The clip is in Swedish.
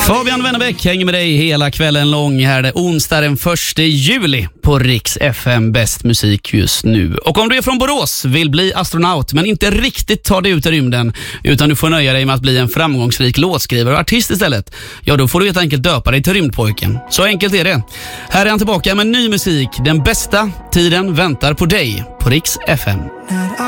Fabian Wennerbäck hänger med dig hela kvällen lång här. Det är onsdag den 1 juli på Rix FM, bäst musik just nu. Och om du är från Borås, vill bli astronaut men inte riktigt ta dig ut i rymden utan du får nöja dig med att bli en framgångsrik låtskrivare och artist istället, ja då får du helt enkelt döpa dig till rymdpojken. Så enkelt är det. Här är han tillbaka med ny musik. Den bästa tiden väntar på dig på Rix FM.